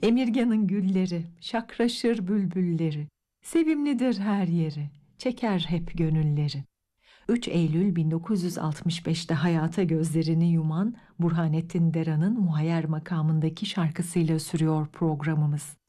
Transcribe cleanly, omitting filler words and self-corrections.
Emirgan'ın gülleri, şakraşır bülbülleri, sevimlidir her yeri, çeker hep gönülleri. 3 Eylül 1965'te hayata gözlerini yuman Burhanettin Deran'ın Muhayyer makamındaki şarkısıyla sürüyor programımız.